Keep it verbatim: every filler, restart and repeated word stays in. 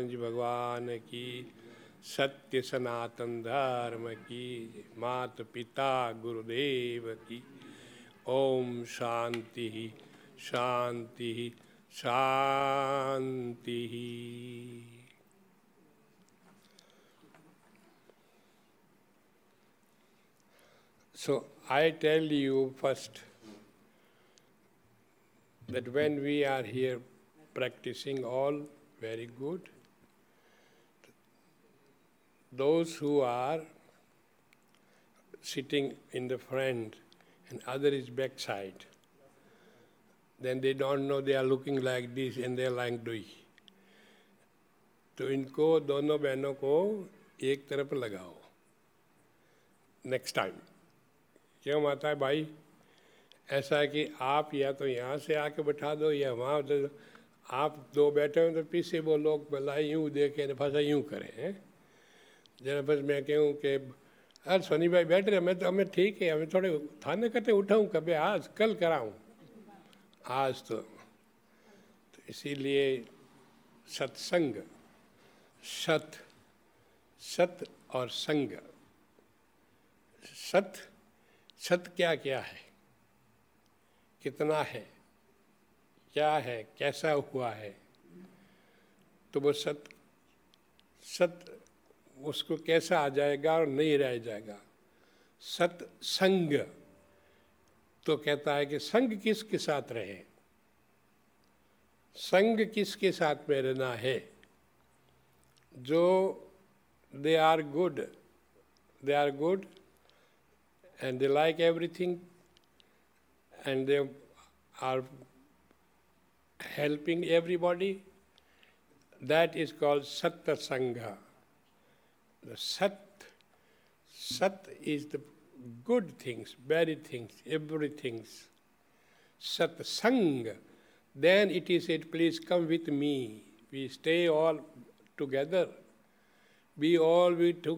भगवान की, सत्य सनातन धर्म की, मात पिता गुरुदेव की। ओम शांति शांति शांति। So I tell you first that when we are here practicing all very good, those who are sitting in the front and other is backside, then they don't know they are looking like this and they are like this. तो इनको दोनों बहनों को एक तरफ लगाओ next time. क्यों आता है भाई? ऐसा है कि आप या तो यहाँ से आके बैठा दो या वहाँ दे दो। आप दो बैठे हो तो पीछे वो लोग भला यूँ देखें फंसा यूँ करें हैं। जरा बस मैं कहूँ कि अरे सोनी भाई बैठ रहे, मैं तो हमें ठीक है, हमें थोड़े थाने कटे उठाऊँ कभी आज कल कराऊँ आज तो, तो इसीलिए सत्संग, सत सत और संग। सत सत क्या क्या है, कितना है, क्या है, कैसा हुआ है, तो वो सत सत उसको कैसा आ जाएगा और नहीं रह जाएगा। सत्संग तो कहता है कि संग किसके साथ रहे, संग किसके साथ में रहना है। जो they are good, they are good and they like everything and they are helping everybody, that is called Satta Sangha. The Sat, Sat is the good things, very things, everything. Sat Sang, then it is said, please come with me. We stay all together. We all we took